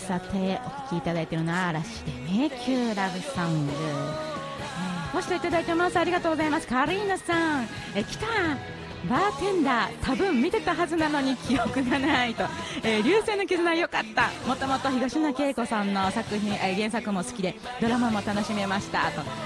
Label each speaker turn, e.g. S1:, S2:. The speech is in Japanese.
S1: さてお聴きいただいているのは嵐で迷宮ラブソング、ポストいただいてます。ありがとうございます。カリーナさん、来たバーテンダー、多分見てたはずなのに記憶がないと、流星の絆良かった、もともと東野圭吾さんの作品、原作も好きでドラマも楽しめましたと、